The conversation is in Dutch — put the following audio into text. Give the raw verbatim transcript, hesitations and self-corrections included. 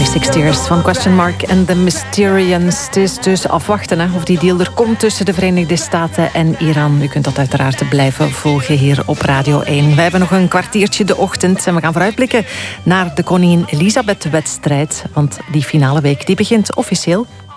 Six Tears van Question Mark en The Mysterians. Het is dus afwachten hè, of die deal er komt tussen de Verenigde Staten en Iran. U kunt dat uiteraard blijven volgen hier op Radio één. Wij hebben nog een kwartiertje de ochtend en we gaan vooruitblikken naar de Koningin Elisabeth-wedstrijd. Want die finale week die begint officieel